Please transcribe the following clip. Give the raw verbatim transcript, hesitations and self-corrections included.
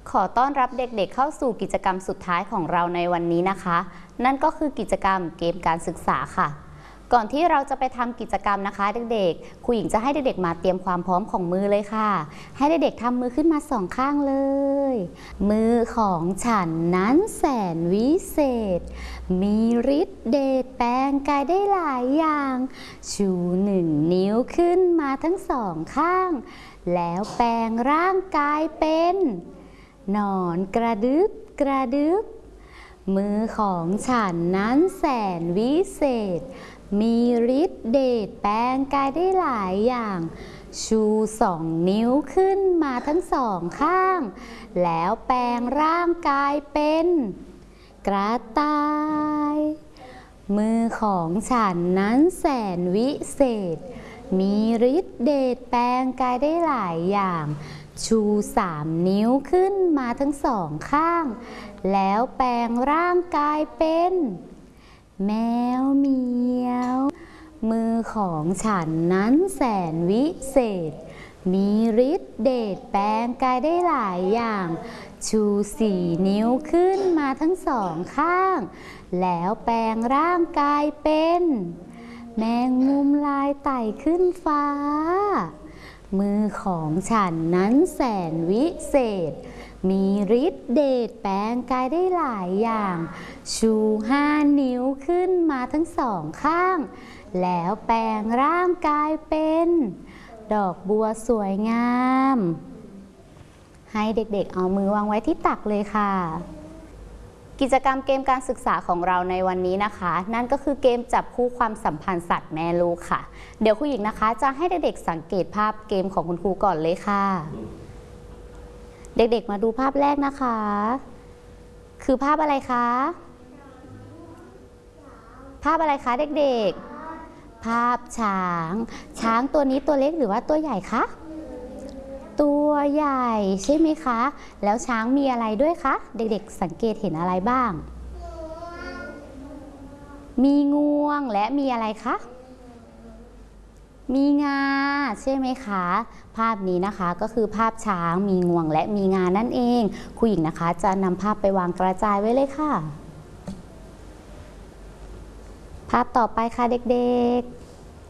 ขอต้อนรับเด็กๆเข้าสู่กิจกรรมสุดท้ายของเราในวันนี้นะคะ นั่นก็คือกิจกรรมเกมการศึกษาค่ะก่อนที่เราจะไปทำกิจกรรมนะคะเด็กๆครูหญิงจะให้เด็กๆมาเตรียมความพร้อมของมือเลยค่ะให้เด็กๆทำมือขึ้นมาสองข้างเลยมือของฉันนั้นแสนวิเศษมีฤทธิ์เดชแปลงกายได้หลายอย่างชูหนึ่งนิ้วขึ้นมาทั้งสองข้างแล้วแปลงร่างกายเป็นหนอนกระดึบกระดึบมือของฉันนั้นแสนวิเศษมีฤทธิ์เดชแปลงกายได้หลายอย่างชูสองนิ้วขึ้นมาทั้งสองข้างแล้วแปลงร่างกายเป็นกระต่ายมือของฉันนั้นแสนวิเศษมีฤทธิ์เดชแปลงกายได้หลายอย่างชูสามนิ้วขึ้นมาทั้งสองข้างแล้วแปลงร่างกายเป็นแมวเหมียวมือของฉันนั้นแสนวิเศษมีฤทธิ์เดชแปลงกายได้หลายอย่างชูสี่นิ้วขึ้นมาทั้งสองข้างแล้วแปลงร่างกายเป็นแมงมุมลายไต่ขึ้นฟ้ามือของฉันนั้นแสนวิเศษมีฤทธิ์เดชแปลงกายได้หลายอย่างชูห้านิ้วขึ้นมาทั้งสองข้างแล้วแปลงร่างกายเป็นดอกบัวสวยงามให้เด็กๆเอามือวางไว้ที่ตักเลยค่ะกิจกรรมเกมการศึกษาของเราในวันนี้นะคะนั่นก็คือเกมจับคู่ความสัมพันธ์สัตว์แม่ลูกค่ะเดี๋ยวครูหญิงนะคะจะให้เด็กๆสังเกตภาพเกมของคุณครูก่อนเลยค่ะเด็กๆมาดูภาพแรกนะคะคือภาพอะไรคะภาพอะไรคะเด็กๆภาพช้างช้างตัวนี้ตัวเล็กหรือว่าตัวใหญ่คะตัวใหญ่ใช่ไหมคะแล้วช้างมีอะไรด้วยคะเด็กๆสังเกตเห็นอะไรบ้างมีงวงและมีอะไรคะมีงาใช่ไหมคะภาพนี้นะคะก็คือภาพช้างมีงวงและมีงานั่นเองครูหญิงนะคะจะนำภาพไปวางกระจายไว้เลยค่ะภาพต่อไปค่ะเด็กๆ